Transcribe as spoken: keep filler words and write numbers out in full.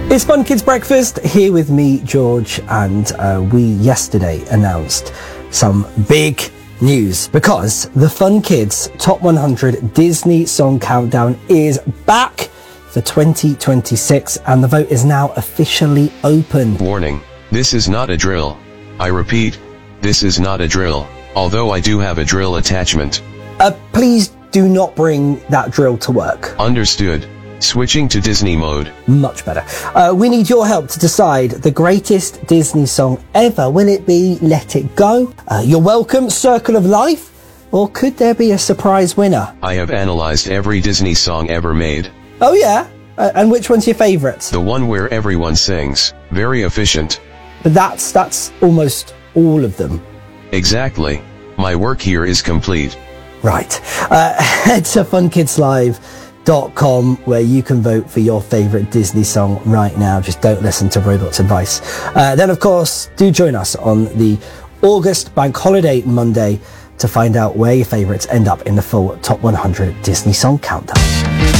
It's Fun Kids Breakfast, here with me, George, and uh, we yesterday announced some big news because the Fun Kids Top one hundred Disney Song Countdown is back for twenty twenty-six and the vote is now officially open. Warning, this is not a drill. I repeat, this is not a drill, although I do have a drill attachment. Uh, please do not bring that drill to work. Understood. Switching to Disney mode. Much better. Uh, we need your help to decide the greatest Disney song ever. Will it be Let It Go? Uh, You're Welcome, Circle of Life? Or could there be a surprise winner? I have analyzed every Disney song ever made. Oh yeah? Uh, and which one's your favourite? The one where everyone sings. Very efficient. But that's, that's almost all of them. Exactly. My work here is complete. Right. Uh, head to fun kids live dot com where you can vote for your favourite Disney song right now. Just don't listen to Robot's advice. Uh, then, of course, do join us on the August Bank Holiday Monday to find out where your favourites end up in the full Top one hundred Disney Song Countdown.